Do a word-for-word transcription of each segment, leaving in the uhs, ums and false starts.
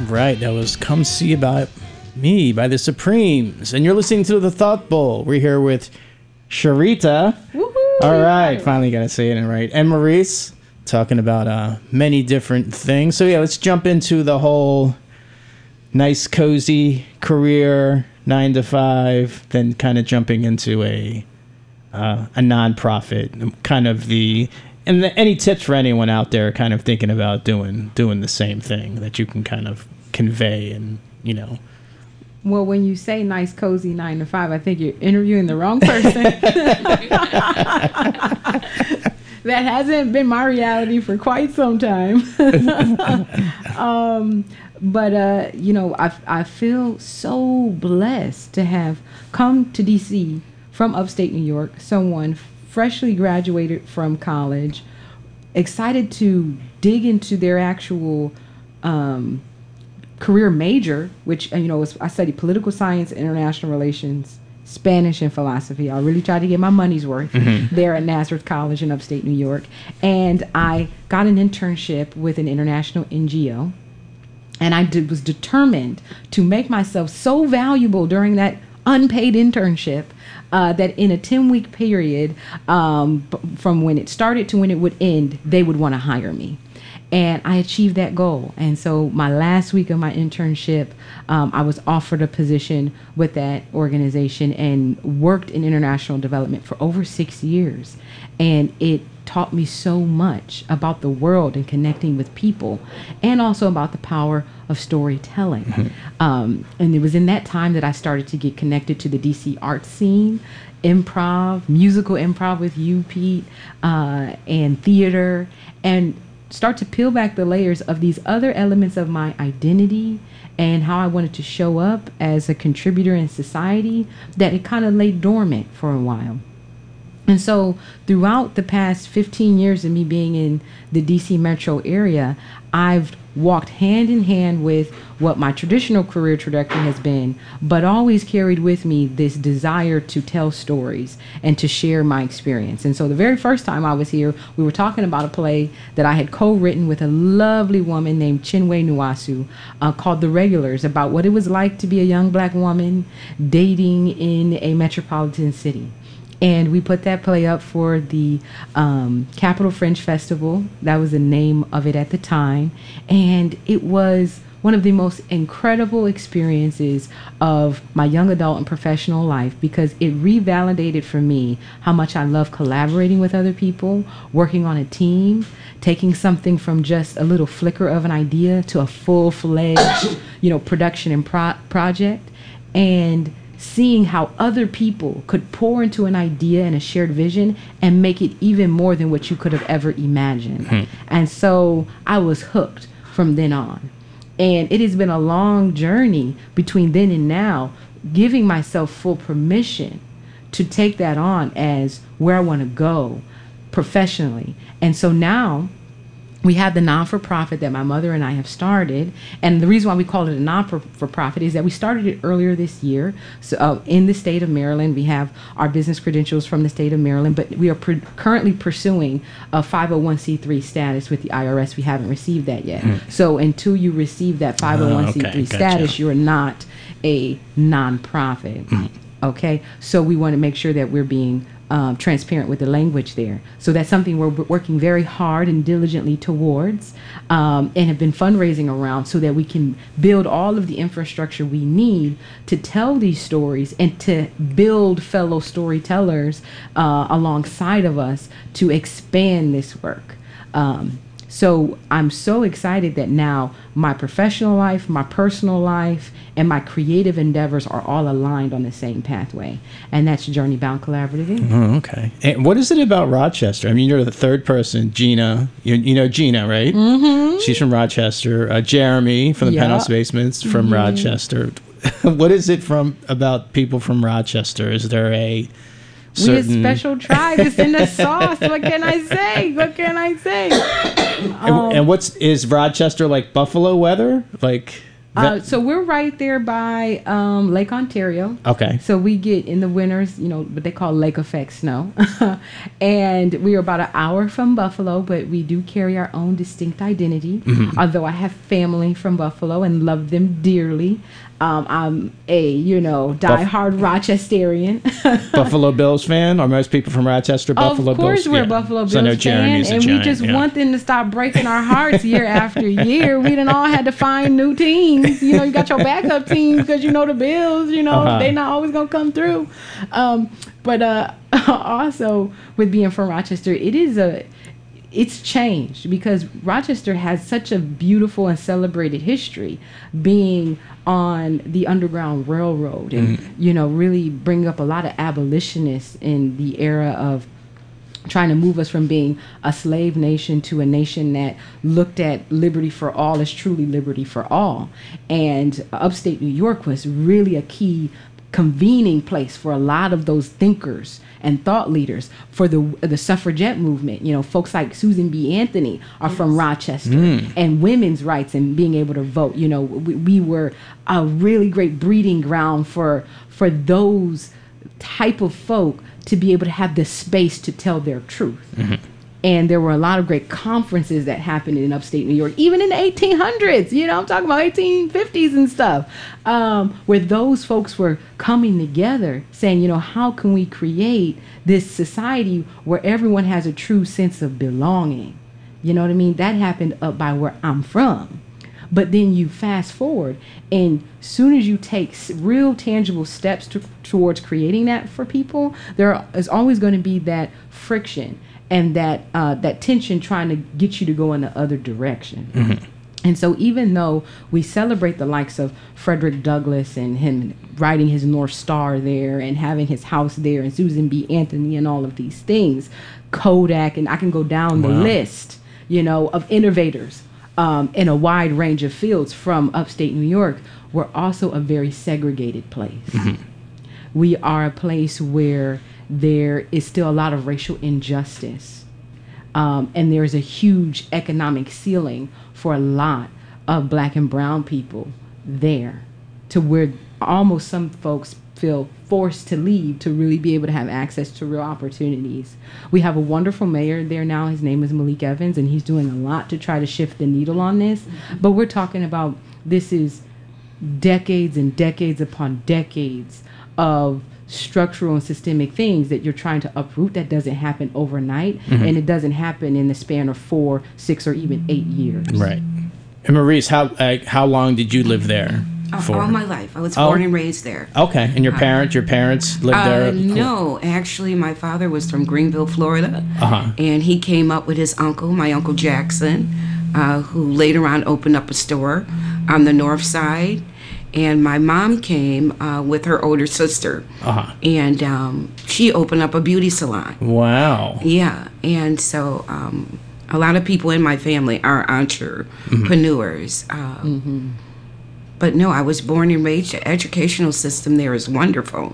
right, that was Come See About Me by the Supremes. And you're listening to The Thought Bowl. We're here with Sharita. Woohoo! All right, finally got to say it right. And Maurice, talking about uh, many different things. So, yeah, let's jump into the whole nice, cozy career, nine to five, then kind of jumping into a uh, a nonprofit, kind of the... And the, any tips for anyone out there kind of thinking about doing doing the same thing that you can kind of convey and, you know. Well, when you say nice, cozy nine to five, I think you're interviewing the wrong person. That hasn't been my reality for quite some time. um, but, uh, you know, I, I feel so blessed to have come to D C from upstate New York, someone freshly graduated from college, excited to dig into their actual um, career major, which, you know, was, I studied political science, international relations, Spanish, and philosophy. I really tried to get my money's worth mm-hmm. there at Nazareth College in upstate New York. And I got an internship with an international N G O. And I did, was determined to make myself so valuable during that unpaid internship Uh, that in a ten-week period, um, b- from when it started to when it would end, they would want to hire me. And I achieved that goal. And so my last week of my internship, um, I was offered a position with that organization and worked in international development for over six years. And it taught me so much about the world and connecting with people, and also about the power of storytelling. Mm-hmm. Um, and it was in that time that I started to get connected to the D C art scene, improv, musical improv with you, Pete, uh, and theater, and start to peel back the layers of these other elements of my identity and how I wanted to show up as a contributor in society that it kind of lay dormant for a while. And so throughout the past fifteen years of me being in the D C metro area, I've walked hand in hand with what my traditional career trajectory has been, but always carried with me this desire to tell stories and to share my experience. And so the very first time I was here, we were talking about a play that I had co-written with a lovely woman named Chinwe Nuwasu uh, called The Regulars, about what it was like to be a young black woman dating in a metropolitan city. And we put that play up for the um, Capital Fringe Festival. That was the name of it at the time. And it was one of the most incredible experiences of my young adult and professional life, because it revalidated for me how much I love collaborating with other people, working on a team, taking something from just a little flicker of an idea to a full-fledged, you know, production and pro- project. And seeing how other people could pour into an idea and a shared vision and make it even more than what you could have ever imagined. Mm-hmm. And so I was hooked from then on. And it has been a long journey between then and now, giving myself full permission to take that on as where I want to go professionally. And so now we have the non-for-profit that my mother and I have started. And the reason why we call it a non-for-profit is that we started it earlier this year. So uh, in the state of Maryland, we have our business credentials from the state of Maryland, but we are pr- currently pursuing a five oh one c three status with the I R S. We haven't received that yet. Mm. So until you receive that five oh one c three uh, okay, status, gotcha. You're not a nonprofit. Mm. Okay? So we want to make sure that we're being Um, transparent with the language there. So that's something we're working very hard and diligently towards, um, and have been fundraising around so that we can build all of the infrastructure we need to tell these stories and to build fellow storytellers uh, alongside of us to expand this work. Um, So I'm so excited that now my professional life, my personal life, and my creative endeavors are all aligned on the same pathway. And that's Journey Bound Collaborative Incorporated. Oh, okay. And what is it about Rochester? I mean, you're the third person, Gina. You, you know Gina, right? Mm-hmm. She's from Rochester. Uh, Jeremy from the yep. Penthouse Basements from mm-hmm. Rochester. What is it from about people from Rochester? Is there a certain... We a special tribe. It's in the sauce. What can I say? What can I say? And, um, and what's is Rochester like Buffalo weather? Like Uh, so we're right there by um, Lake Ontario. Okay. So we get in the winters, you know, what they call lake effect snow. And we are about an hour from Buffalo, but we do carry our own distinct identity. Mm-hmm. Although I have family from Buffalo and love them dearly. Um, I'm a, you know, diehard Buff- Rochesterian. Buffalo Bills fan? Are most people from Rochester Buffalo Bills? Of course Bills? we're yeah. Buffalo Bills so I know fan, and giant, we just yeah. want them to stop breaking our hearts year after year. We done all had to find new teams. You know, you got your backup teams because you know the Bills, you know, uh-huh. they're not always going to come through. Um, but uh, also with being from Rochester, it is a... It's changed because Rochester has such a beautiful and celebrated history, being on the Underground Railroad and, mm-hmm. you know, really bring up a lot of abolitionists in the era of trying to move us from being a slave nation to a nation that looked at liberty for all as truly liberty for all. And upstate New York was really a key convening place for a lot of those thinkers and thought leaders for the the suffragette movement. You know, folks like Susan B. Anthony are yes. from Rochester, mm. and women's rights and being able to vote. You know, we, we were a really great breeding ground for for those type of folk to be able to have the space to tell their truth. Mm-hmm. And there were a lot of great conferences that happened in upstate New York, even in the eighteen hundreds, you know, I'm talking about eighteen fifties and stuff, um, where those folks were coming together saying, you know, how can we create this society where everyone has a true sense of belonging? You know what I mean? That happened up by where I'm from. But then you fast forward, and soon as you take real tangible steps to, towards creating that for people, there is always going to be that friction and that uh, that tension trying to get you to go in the other direction. Mm-hmm. And so even though we celebrate the likes of Frederick Douglass and him writing his North Star there and having his house there and Susan B. Anthony and all of these things, Kodak, and I can go down wow. the list, you know, of innovators um, in a wide range of fields from upstate New York, we're also a very segregated place. Mm-hmm. We are a place where there is still a lot of racial injustice. Um, and there's a huge economic ceiling for a lot of black and brown people there, to where almost some folks feel forced to leave to really be able to have access to real opportunities. We have a wonderful mayor there now. His name is Malik Evans, and he's doing a lot to try to shift the needle on this. Mm-hmm. But we're talking about this is decades and decades upon decades of structural and systemic things that you're trying to uproot. That doesn't happen overnight, mm-hmm. and it doesn't happen in the span of four, six, or even eight years. Right. And Maurice, how uh, how long did you live there? Uh, for? All my life. I was oh. born and raised there. Okay. And your parents, uh, your parents lived uh, there? No, actually, my father was from Greenville, Florida, uh-huh. and he came up with his uncle, my Uncle Jackson, uh, who later on opened up a store on the north side. And my mom came uh, with her older sister, uh-huh. and um, she opened up a beauty salon. Wow. Yeah, and so um, a lot of people in my family are entrepreneurs. Mm-hmm. Uh, mm-hmm. But no, I was born and raised. The educational system there is wonderful.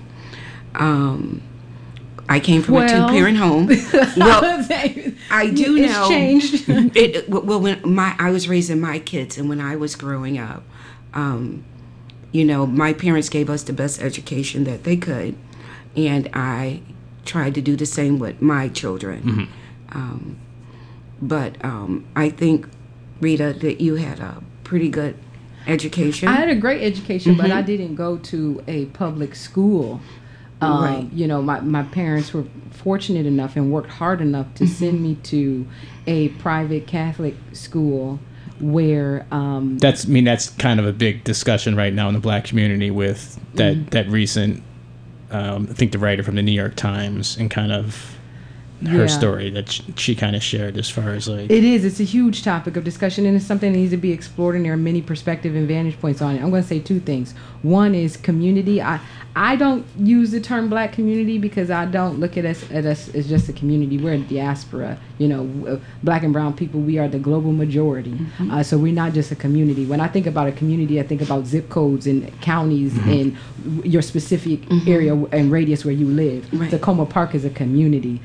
Um, I came from well, a two-parent home. Well, I do it's know. Changed. it, well, when my I was raising my kids, and when I was growing up, um, you know, my parents gave us the best education that they could, and I tried to do the same with my children. Mm-hmm. Um, but um, I think, Rita, that you had a pretty good education. I had a great education, mm-hmm. but I didn't go to a public school. Um, right. You know, my, my parents were fortunate enough and worked hard enough to mm-hmm. send me to a private Catholic school where um, that's I mean that's kind of a big discussion right now in the black community with that mm-hmm. that recent um, I think the writer from the New York Times and kind of her yeah. story that she, she kind of shared as far as like it is it's a huge topic of discussion, and it's something that needs to be explored, and there are many perspective and vantage points on it. I'm going to say two things. One is community. I I don't use the term black community because I don't look at us at us as just a community. We're a diaspora. You know, black and brown people, we are the global majority. Mm-hmm. Uh, so we're not just a community. When I think about a community, I think about zip codes and counties mm-hmm. and your specific mm-hmm. area and radius where you live. Right. Tacoma Park is a community. Black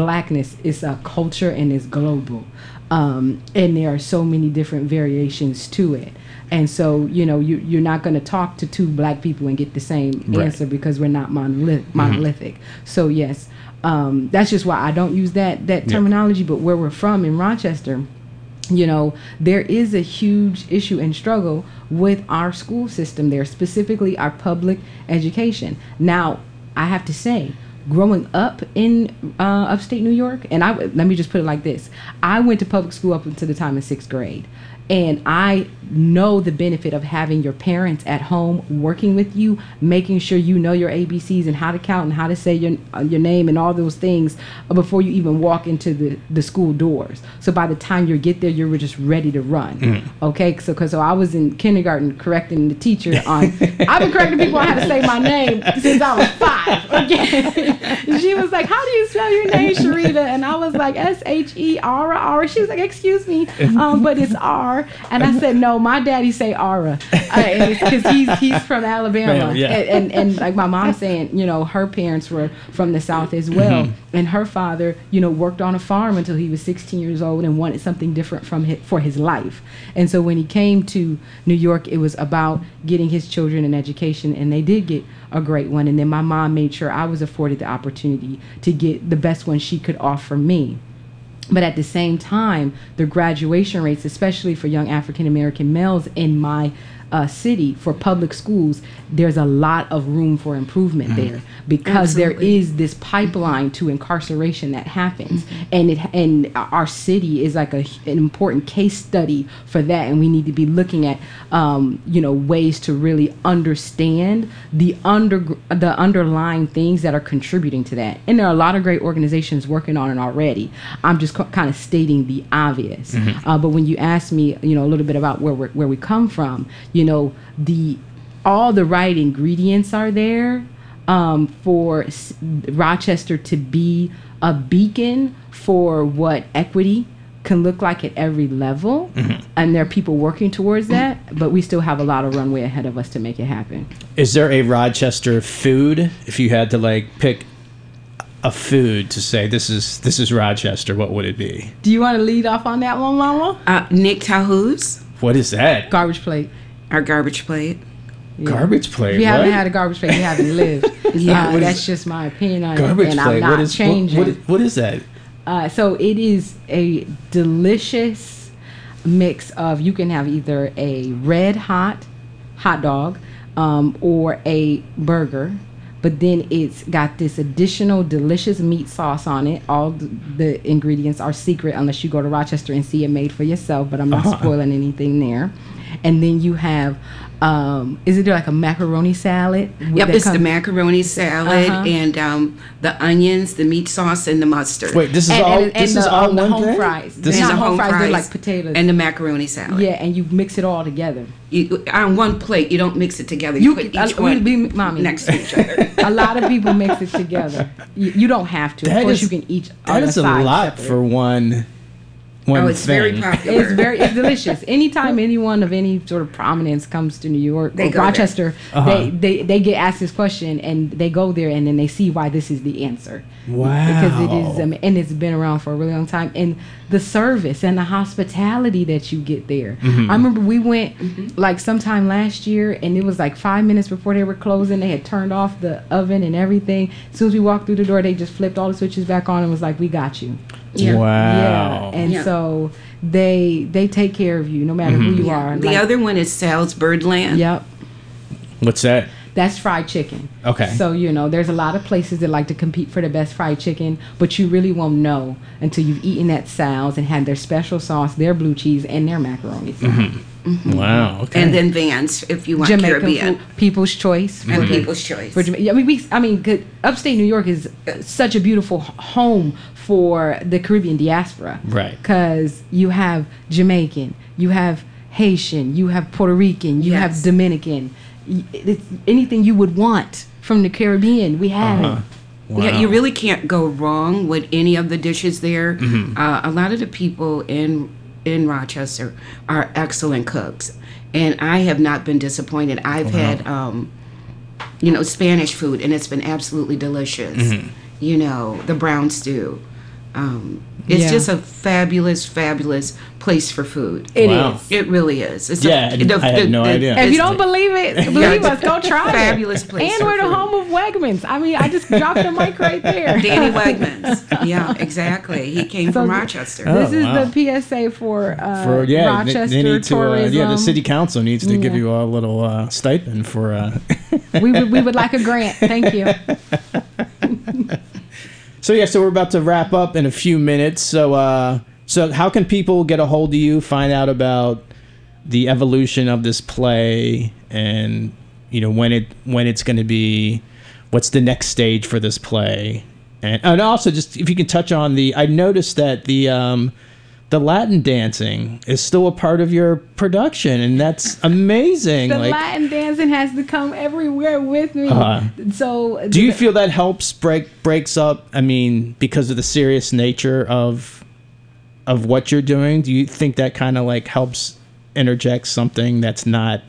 blackness is a culture and is global. Um, and there are so many different variations to it. And so, you know, you, you're not going to talk to two black people and get the same Right. answer because we're not monolith- monolithic. Mm-hmm. So, yes, um, that's just why I don't use that, that terminology. Yeah. But where we're from in Rochester, you know, there is a huge issue and struggle with our school system there, specifically our public education. Now, I have to say, growing up in uh, upstate New York, and I let me just put it like this: I went to public school up until the time of sixth grade, and I know the benefit of having your parents at home working with you, making sure you know your A B Cs and how to count and how to say your uh, your name and all those things before you even walk into the, the school doors. So by the time you get there, you're just ready to run. Mm. Okay, so because so I was in kindergarten correcting the teacher on, I've been correcting people on how to say my name since I was five. Okay, she was like, "How do you spell your name, Sharita?" And I was like, S H E R R. She was like, "Excuse me, um, but it's R." And I said, "No, my daddy say Ara," because uh, he's he's from Alabama, yeah. and, and and like my mom saying, you know, her parents were from the South as well, mm-hmm. and her father, you know, worked on a farm until he was sixteen years old and wanted something different from his, for his life. And so when he came to New York, it was about getting his children an education, and they did get a great one. And then my mom made sure I was afforded the opportunity to get the best one she could offer me. But at the same time, the graduation rates, especially for young African-American males in my uh, city for public schools, there's a lot of room for improvement mm-hmm. there because Absolutely. There is this pipeline to incarceration that happens. Mm-hmm. And it and our city is like a, an important case study for that. And we need to be looking at, um, you know, ways to really understand the under the underlying things that are contributing to that. And there are a lot of great organizations working on it already. I'm just co- kind of stating the obvious. Mm-hmm. Uh, but when you ask me, you know, a little bit about where we're, where we come from, you know, the all the right ingredients are there um, for S- Rochester to be a beacon for what equity can look like at every level. Mm-hmm. And there are people working towards that, but we still have a lot of runway ahead of us to make it happen. Is there a Rochester food, if you had to like pick a food to say this is this is Rochester, what would it be? Do you want to lead off on that one, Mama? Uh, Nick Tahou's. What is that? Garbage plate. Our garbage plate. Yeah. Garbage plate. If you what? haven't had a garbage plate, you haven't lived. Yeah, uh, that's is, just my opinion on garbage it, and plate. I'm not what is, changing. What, what, what is that? Uh, so it is a delicious mix of, you can have either a red hot hot dog um, or a burger, but then it's got this additional delicious meat sauce on it. All the, the ingredients are secret unless you go to Rochester and see it made for yourself, but I'm not uh-huh. spoiling anything there. And then you have, um, is it like a macaroni salad? Yep, it's the macaroni salad uh-huh. and um, the onions, the meat sauce, and the mustard. Wait, this is and, all. And, this and is the, all um, one the home thing. Fries. This they're is not the home home fries. They're fries like potatoes. and the macaroni salad. Yeah, and you mix it all together. You, on one plate, you don't mix it together. You, you put can, each uh, one be, mommy. next to each other. A lot of people mix it together. You, you don't have to. That of course, is, you can eat. That is a lot separate. For one. One oh, it's thing. very popular. It's very, it's delicious. Anytime anyone of any sort of prominence comes to New York they or Rochester, uh-huh. they, they they get asked this question and they go there and then they see why this is the answer. Wow! Because it is, um, and it's been around for a really long time. And the service and the hospitality that you get there. Mm-hmm. I remember we went mm-hmm. like sometime last year, and it was like five minutes before they were closing. They had turned off the oven and everything. As soon as we walked through the door, they just flipped all the switches back on and was like, "We got you." Yeah. Wow. Yeah. And yeah. so they they take care of you no matter mm-hmm. who you yeah. are. The like, other one is Sal's Birdland. Yep. What's that? That's fried chicken. Okay. So, you know, there's a lot of places that like to compete for the best fried chicken, but you really won't know until you've eaten at Sal's and had their special sauce, their blue cheese, and their macaroni sauce. Mm-hmm. Mm-hmm. Wow. Okay. And then Vans, if you want Jamaican Caribbean. food, People's Choice. And for People's Choice. For Jama- I mean, we, I mean, good, upstate New York is such a beautiful home for the Caribbean diaspora. Right. Because you have Jamaican, you have Haitian, you have Puerto Rican, you Yes. have Dominican. It's anything you would want from the Caribbean, we have uh-huh. it. Wow. Yeah, you really can't go wrong with any of the dishes there. Mm-hmm. Uh, a lot of the people in in Rochester are excellent cooks, and I have not been disappointed. I've Wow. had, um, you know, Spanish food, and it's been absolutely delicious. Mm-hmm. You know, the brown stew. Um, it's Yeah. just a fabulous, fabulous place for food. It Wow. is. It really is. It's Yeah, a, I had no idea. If you it's- don't believe it, believe Yeah, us, go try it. fabulous place And for we're the food. home of Wegmans. I mean, I just dropped the mic right there. Danny Wegmans. Yeah, exactly. He came So from th- Rochester. Oh, This is wow. the P S A for, uh, For yeah, they- Rochester they need to. Uh, tourism. yeah, the city council needs to give Yeah. you a little uh, stipend for. Uh, we would we would like a grant. Thank you. So yeah, so we're about to wrap up in a few minutes. So uh, so how can people get a hold of you, find out about the evolution of this play, and you know when it when it's going to be, what's the next stage for this play, and and also just if you can touch on the, I noticed that the um, the Latin dancing is still a part of your production, and that's amazing. The like, Latin dancing has to come everywhere with me. Uh-huh. So do you feel that helps break breaks up? I mean, because of the serious nature of of what you're doing, do you think that kind of like helps interject something that's not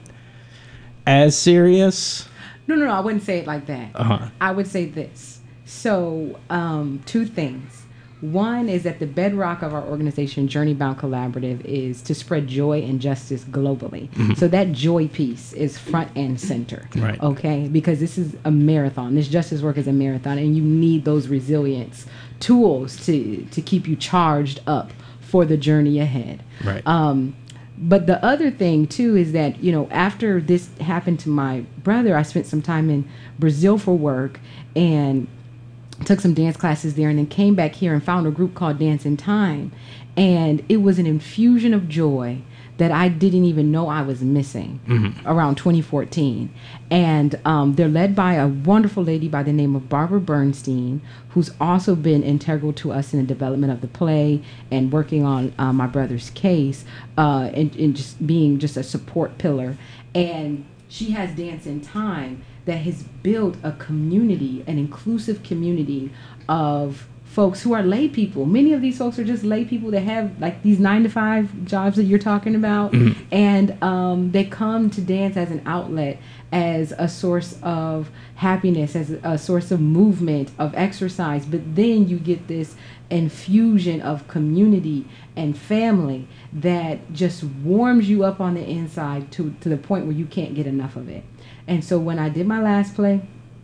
as serious? No, no, no. I wouldn't say it like that. Uh-huh. I would say this. So, um, two things. One is that the bedrock of our organization, Journey Bound Collaborative, is to spread joy and justice globally. Mm-hmm. So that joy piece is front and center. Right. Okay? Because this is a marathon. This justice work is a marathon, and you need those resilience tools to, to keep you charged up for the journey ahead. Right. Um, but the other thing, too, is that, you know, after this happened to my brother, I spent some time in Brazil for work and took some dance classes there, and then came back here and found a group called Dance in Time. And it was an infusion of joy that I didn't even know I was missing around twenty fourteen. And um, they're led by a wonderful lady by the name of Barbara Bernstein, who's also been integral to us in the development of the play and working on uh, my brother's case, uh, and, and just being just a support pillar. And she has Dance in Time that has built a community, an inclusive community of folks who are lay people. Many of these folks are just lay people that have like these nine to five jobs that you're talking about. Mm-hmm. And um, they come to dance as an outlet, as a source of happiness, as a source of movement, of exercise. But then you get this infusion of community and family that just warms you up on the inside to, to the point where you can't get enough of it. And so when I did my last play,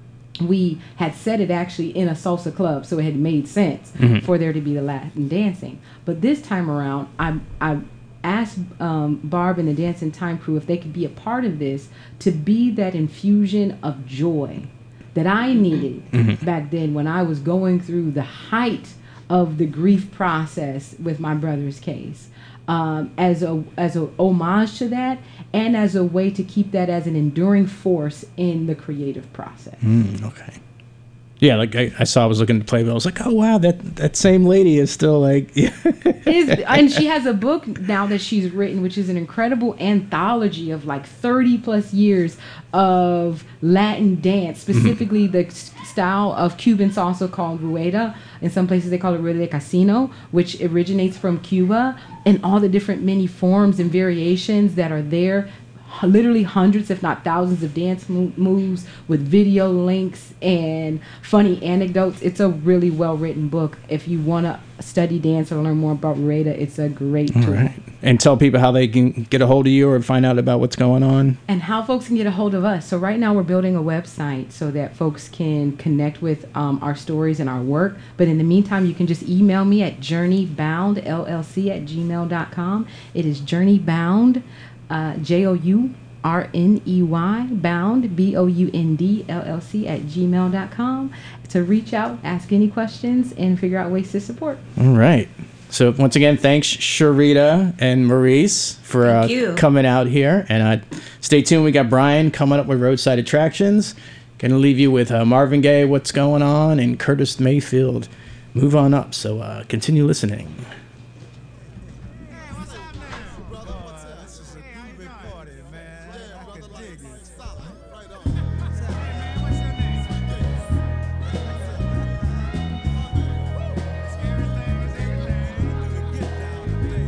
we had set it actually in a salsa club, so it had made sense mm-hmm. for there to be the Latin dancing. But this time around, I I asked um, Barb and the Dance in Time crew if they could be a part of this, to be that infusion of joy that I needed mm-hmm. back then when I was going through the height of the grief process with my brother's case. Um, as a as a homage to that, and as a way to keep that as an enduring force in the creative process. Mm, okay. Yeah, like I, I saw, I was looking at Playbill. I was like, oh wow, that that same lady is still like. Yeah. is, and she has a book now that she's written, which is an incredible anthology of like thirty plus years of Latin dance, specifically mm-hmm. the style of Cuban salsa called rueda. In some places they call it rueda de casino, which originates from Cuba, and all the different many forms and variations that are there. Literally hundreds, if not thousands, of dance mo- moves with video links and funny anecdotes. It's a really well-written book. If you want to study dance or learn more about rueda, it's a great All tool. Right. And tell people how they can get a hold of you or find out about what's going on. And how folks can get a hold of us. So right now we're building a website so that folks can connect with um, our stories and our work. But in the meantime, you can just email me at journeybound l l c at gmail dot com. It is journeybound. Uh, J O U R N E Y, bound, B O U N D, L L C, at gmail dot com, to reach out, ask any questions, and figure out ways to support. All right. So once again, thanks, Sharita and Maurice, for uh, coming out here. And uh, stay tuned. We got Brian coming up with Roadside Attractions. Going to leave you with uh, Marvin Gaye, What's Going On, and Curtis Mayfield, Move On Up. So uh, continue listening.